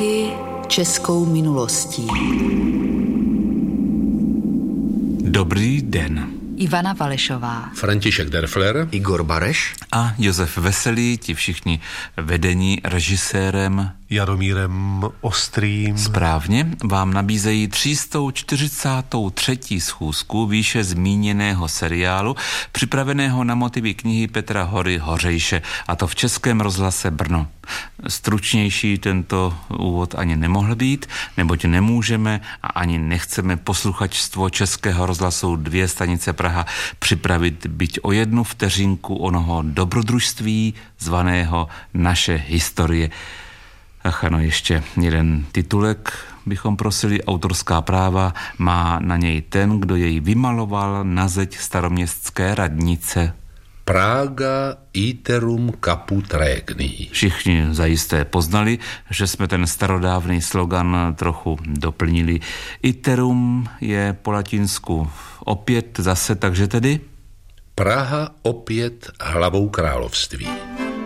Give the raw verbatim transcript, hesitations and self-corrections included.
Roky českou minulostí. Dobrý den. Ivana Valešová, František Derfler, Igor Bareš a Josef Veselý, ti všichni vedení režisérem Jaromírem Ostrým. Správně, vám nabízejí tři sta čtyřicátou třetí schůzku výše zmíněného seriálu, připraveného na motivy knihy Petra Hory Hořejše, a to v Českém rozhlase Brno. Stručnější tento úvod ani nemohl být, neboť nemůžeme a ani nechceme posluchačstvo Českého rozhlasu Dvě stanice Praha připravit byť o jednu vteřinku onoho dobrodružství zvaného Naše historie. Ach ano, ještě jeden titulek bychom prosili. Autorská práva má na něj ten, kdo jej vymaloval na zeď staroměstské radnice. Praga iterum caput regni. Všichni zajisté poznali, že jsme ten starodávný slogan trochu doplnili. Iterum je po latinsku opět zase, takže tedy? Praha opět hlavou království.